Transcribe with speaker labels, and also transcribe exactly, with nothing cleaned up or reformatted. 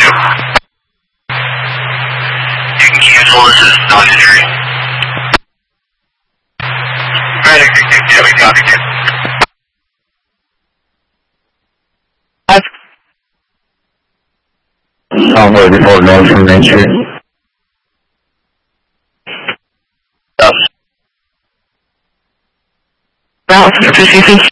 Speaker 1: You can cancel this as non-injury. Alright, yeah, we copy it.
Speaker 2: Onward report noise from Main Street.
Speaker 1: Route for Pacific.